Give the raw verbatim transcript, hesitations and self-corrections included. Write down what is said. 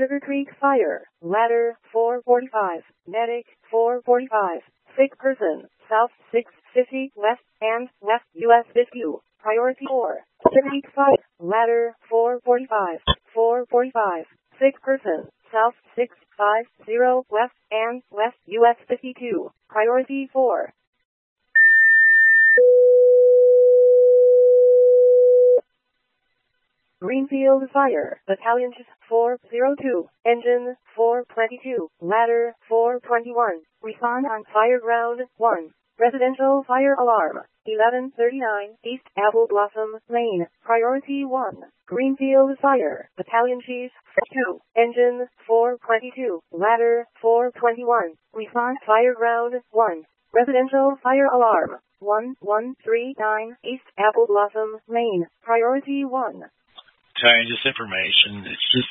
Sugar Creek Fire, ladder four forty-five, medic four forty-five, sick person, south six fifty, west, and west U S fifty, priority four, Sugar Creek Fire, ladder four forty-five, four forty-five, sick person, south six fifty, west, and west U S fifty-two, priority four. Greenfield Fire, Battalion four oh two, Engine four twenty-two, Ladder four twenty-one, Respond on Fire Ground one, Residential Fire Alarm, eleven thirty-nine, East Apple Blossom Lane, Priority one, Greenfield Fire, Battalion Chief two, Engine four twenty-two, Ladder four twenty-one, Respond Fire Ground one, Residential Fire Alarm, one one three nine, East Apple Blossom Lane, Priority one. Telling just information. It's just